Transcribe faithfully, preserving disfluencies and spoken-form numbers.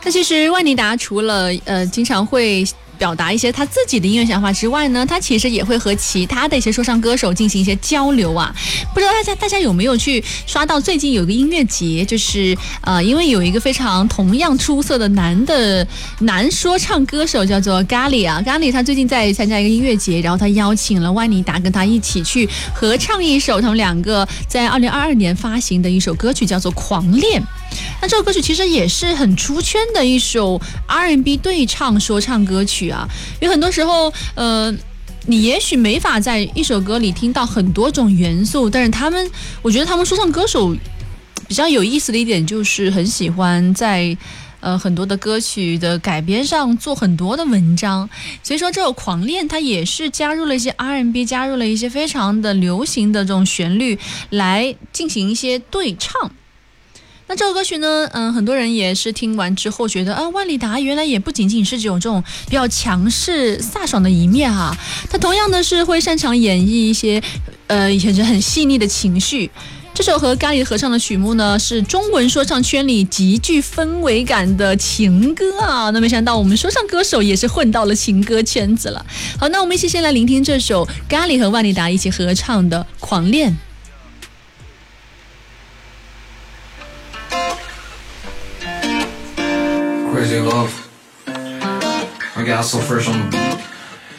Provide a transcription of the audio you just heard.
那其实万妮达除了呃经常会表达一些他自己的音乐想法之外呢，他其实也会和其他的一些说唱歌手进行一些交流啊。不知道大家大家有没有去刷到最近有一个音乐节，就是呃，因为有一个非常同样出色的男的男说唱歌手叫做咖喱啊，咖喱他最近在参加一个音乐节，然后他邀请了万妮达跟他一起去合唱一首他们两个在二零二二年发行的一首歌曲，叫做《狂恋》。那这首歌曲其实也是很出圈的一首 R and B 对唱说唱歌曲啊，有很多时候呃你也许没法在一首歌里听到很多种元素，但是他们我觉得他们说唱歌手比较有意思的一点就是很喜欢在呃很多的歌曲的改编上做很多的文章，所以说这首狂恋它也是加入了一些 R and B， 加入了一些非常的流行的这种旋律来进行一些对唱。那这首歌曲呢，嗯，很多人也是听完之后觉得，啊，万妮达原来也不仅仅是有这种比较强势飒爽的一面啊，他同样的是会擅长演绎一些，呃，以前是很细腻的情绪。这首和咖喱合唱的曲目呢，是中文说唱圈里极具氛围感的情歌啊。那没想到我们说唱歌手也是混到了情歌圈子了。好，那我们一起先来聆听这首咖喱和万妮达一起合唱的《狂恋》。 Crazy love, I got so fresh on the beat.